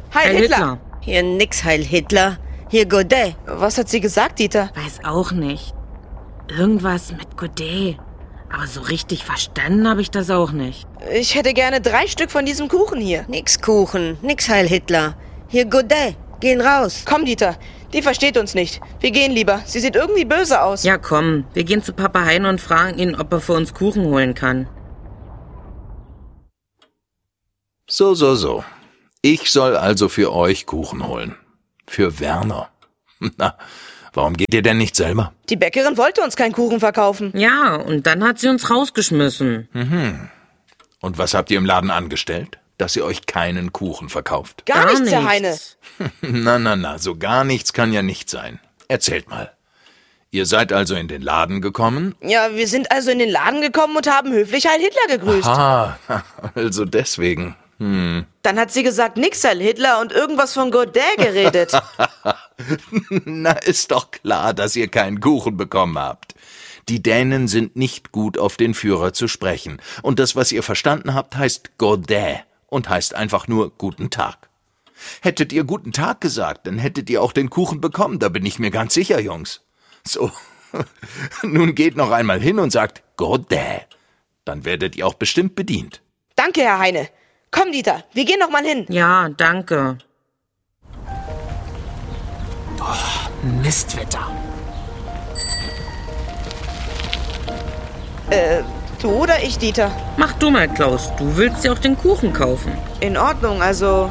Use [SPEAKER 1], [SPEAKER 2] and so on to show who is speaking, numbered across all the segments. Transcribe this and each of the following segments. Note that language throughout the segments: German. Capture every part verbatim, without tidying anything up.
[SPEAKER 1] Heil,
[SPEAKER 2] Heil
[SPEAKER 1] Hitler.
[SPEAKER 2] Hitler!
[SPEAKER 3] Hier nix Heil Hitler. Hier Godet.
[SPEAKER 1] Was hat sie gesagt, Dieter?
[SPEAKER 2] Weiß auch nicht. Irgendwas mit Godet. Aber so richtig verstanden habe ich das auch nicht.
[SPEAKER 1] Ich hätte gerne drei Stück von diesem Kuchen hier.
[SPEAKER 3] Nix Kuchen, nix Heil Hitler. Hier Godet. Gehen raus.
[SPEAKER 1] Komm, Dieter, die versteht uns nicht. Wir gehen lieber. Sie sieht irgendwie böse aus.
[SPEAKER 2] Ja, komm, wir gehen zu Papa Heine und fragen ihn, ob er für uns Kuchen holen kann.
[SPEAKER 4] So, so, so. Ich soll also für euch Kuchen holen. Für Werner. Na, warum geht ihr denn nicht selber?
[SPEAKER 1] Die Bäckerin wollte uns keinen Kuchen verkaufen.
[SPEAKER 2] Ja, und dann hat sie uns rausgeschmissen.
[SPEAKER 4] Mhm. Und was habt ihr im Laden angestellt? Dass ihr euch keinen Kuchen verkauft?
[SPEAKER 1] Gar,
[SPEAKER 2] Gar
[SPEAKER 1] nichts, Herr Heine.
[SPEAKER 2] nichts.
[SPEAKER 4] Na, na, na, so gar nichts kann ja nicht sein. Erzählt mal. Ihr seid also in den Laden gekommen?
[SPEAKER 1] Ja, wir sind also in den Laden gekommen und haben höflich Heil Hitler gegrüßt.
[SPEAKER 4] Ah, also deswegen. Hm.
[SPEAKER 1] Dann hat sie gesagt, nix Heil Hitler und irgendwas von Godet geredet.
[SPEAKER 4] Na, ist doch klar, dass ihr keinen Kuchen bekommen habt. Die Dänen sind nicht gut auf den Führer zu sprechen. Und das, was ihr verstanden habt, heißt Godet und heißt einfach nur Guten Tag. Hättet ihr Guten Tag gesagt, dann hättet ihr auch den Kuchen bekommen, da bin ich mir ganz sicher, Jungs. So, nun geht noch einmal hin und sagt Godet. Dann werdet ihr auch bestimmt bedient.
[SPEAKER 1] Danke, Herr Heine. Komm, Dieter, wir gehen noch mal hin.
[SPEAKER 2] Ja, danke.
[SPEAKER 5] Mistwetter.
[SPEAKER 1] Äh, du oder ich, Dieter?
[SPEAKER 2] Mach du mal, Klaus. Du willst ja auch den Kuchen kaufen.
[SPEAKER 1] In Ordnung, also...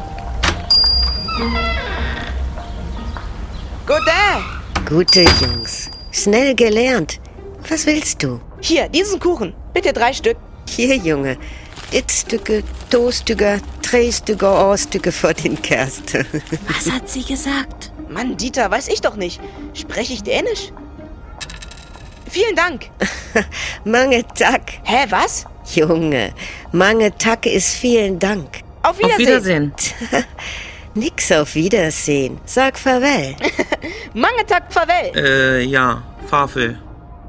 [SPEAKER 1] Godet!
[SPEAKER 3] Gute Jungs. Schnell gelernt. Was willst du?
[SPEAKER 1] Hier, diesen Kuchen. Bitte drei Stück.
[SPEAKER 3] Hier, Junge. Ett Stücke, to Stücke, drei Stücke, ein Stücke vor den Kerst.
[SPEAKER 2] Was hat sie gesagt?
[SPEAKER 1] Mann, Dieter, weiß ich doch nicht. Spreche ich Dänisch? Vielen Dank.
[SPEAKER 3] Mange Tack.
[SPEAKER 1] Hä, was?
[SPEAKER 3] Junge, mange Tack ist vielen Dank.
[SPEAKER 1] Auf Wiedersehen.
[SPEAKER 2] Auf Wiedersehen.
[SPEAKER 3] Nix auf Wiedersehen. Sag Farewell.
[SPEAKER 1] Mange Tag farvel.
[SPEAKER 2] Äh, ja, Farvel.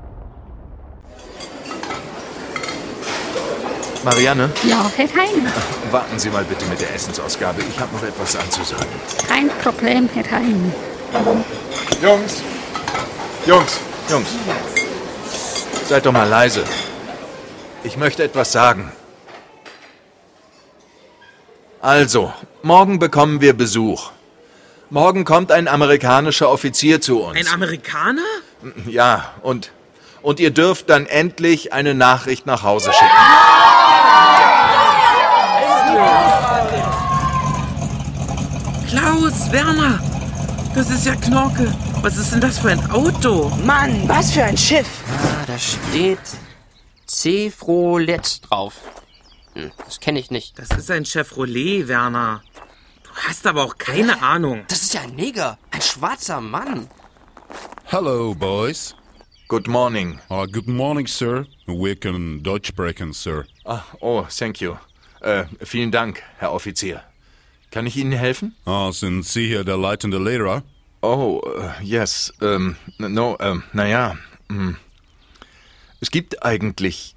[SPEAKER 4] Marianne,
[SPEAKER 6] Ja, Herr Heine.
[SPEAKER 4] warten Sie mal bitte mit der Essensausgabe. Ich habe noch etwas anzusagen.
[SPEAKER 6] Kein Problem, Herr Heine.
[SPEAKER 4] Jungs! Jungs! Jungs! Seid doch mal leise. Ich möchte etwas sagen. Also, morgen bekommen wir Besuch. Morgen kommt ein amerikanischer Offizier zu uns.
[SPEAKER 2] Ein Amerikaner?
[SPEAKER 4] Ja, und, und ihr dürft dann endlich eine Nachricht nach Hause schicken.
[SPEAKER 2] Klaus, Werner, das ist ja Knorke. Was ist denn das für ein Auto?
[SPEAKER 1] Mann, was für ein Schiff.
[SPEAKER 5] Ah, da steht Chevrolet drauf. Hm, das kenne ich nicht.
[SPEAKER 2] Das ist ein Chevrolet, Werner. Du hast aber auch keine Ahnung.
[SPEAKER 5] Das ist ja ein Neger. Ein schwarzer Mann.
[SPEAKER 7] Hello, boys.
[SPEAKER 4] Good morning.
[SPEAKER 7] Uh, good morning, sir. We can Deutsch sprechen, sir.
[SPEAKER 4] Ah, oh, thank you. Äh, vielen Dank, Herr Offizier. Kann ich Ihnen helfen?
[SPEAKER 7] Ah, sind Sie hier der leitende Lehrer?
[SPEAKER 4] Oh, uh, yes. Ähm, no, ähm, naja. Hm. Es gibt eigentlich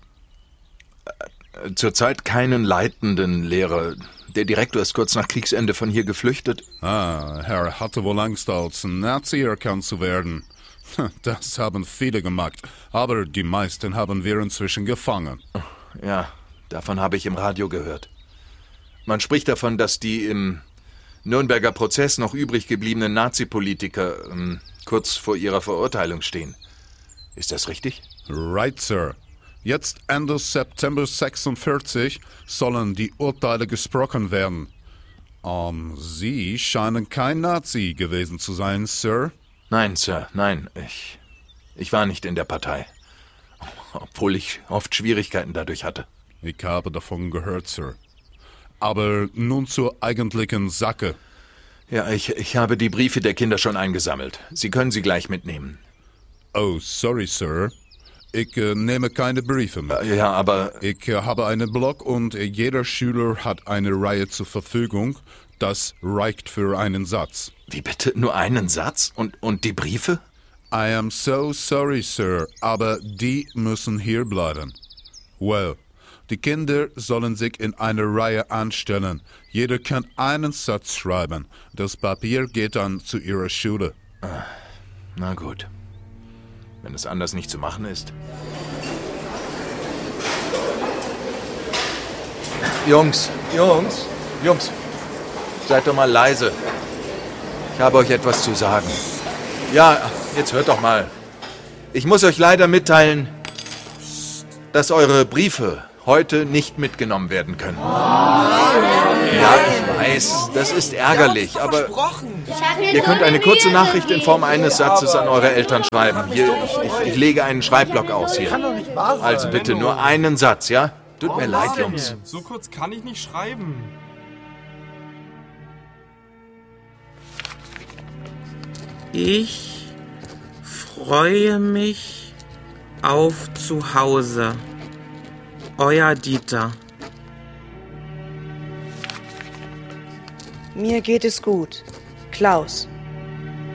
[SPEAKER 4] äh, zurzeit keinen leitenden Lehrer. Der Direktor ist kurz nach Kriegsende von hier geflüchtet.
[SPEAKER 7] Ah, er hatte wohl Angst, als Nazi erkannt zu werden. Das haben viele gemacht, aber die meisten haben wir inzwischen gefangen.
[SPEAKER 4] Ja, davon habe ich im Radio gehört. Man spricht davon, dass die im Nürnberger Prozess noch übrig gebliebenen Nazi-Politiker ähm, kurz vor ihrer Verurteilung stehen. Ist das richtig?
[SPEAKER 7] Right, sir. Jetzt Ende September sechsundvierzig sollen die Urteile gesprochen werden. Um, Sie scheinen kein Nazi gewesen zu sein, Sir.
[SPEAKER 4] Nein, Sir, nein. Ich, ich war nicht in der Partei. Obwohl ich oft Schwierigkeiten dadurch hatte.
[SPEAKER 7] Ich habe davon gehört, Sir. Aber nun zur eigentlichen Sache.
[SPEAKER 4] Ja, ich, ich habe die Briefe der Kinder schon eingesammelt. Sie können sie gleich mitnehmen.
[SPEAKER 7] Oh, sorry, Sir. Ich äh, nehme keine Briefe mit.
[SPEAKER 4] Ja, aber...
[SPEAKER 7] Ich äh, habe einen Blog und äh, jeder Schüler hat eine Reihe zur Verfügung. Das reicht für einen Satz.
[SPEAKER 4] Wie bitte? Nur einen Satz? Und, und die Briefe?
[SPEAKER 7] I am so sorry, Sir, aber die müssen hier bleiben. Well, Die Kinder sollen sich in eine Reihe anstellen. Jeder kann einen Satz schreiben. Das Papier geht dann zu ihrer Schule.
[SPEAKER 4] Ah, na gut. Wenn es anders nicht zu machen ist. Jungs, Jungs, Jungs, seid doch mal leise. Ich habe euch etwas zu sagen. Ja, jetzt hört doch mal. Ich muss euch leider mitteilen, dass eure Briefe heute nicht mitgenommen werden können. Ja, ich weiß, das ist ärgerlich, aber ihr könnt eine kurze Nachricht in Form eines Satzes an eure Eltern schreiben. Hier, ich, ich, ich lege einen Schreibblock aus hier. Also bitte nur einen Satz, ja? Tut mir leid, Jungs.
[SPEAKER 8] So kurz kann ich nicht schreiben.
[SPEAKER 2] Ich freue mich auf Zuhause. Euer Dieter.
[SPEAKER 1] Mir geht es gut. Klaus.